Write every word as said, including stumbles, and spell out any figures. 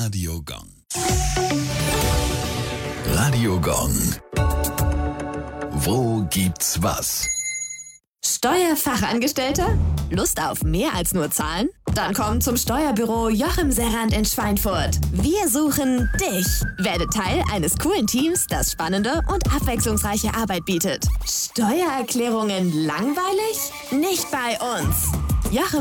Radio Gong. Radio Gong. Wo gibt's was? Steuerfachangestellter? Lust auf mehr als nur Zahlen? Dann komm zum Steuerbüro Joachim Serrand in Schweinfurt. Wir suchen dich. Werde Teil eines coolen Teams, das spannende und abwechslungsreiche Arbeit bietet. Steuererklärungen langweilig? Nicht bei uns. Joachim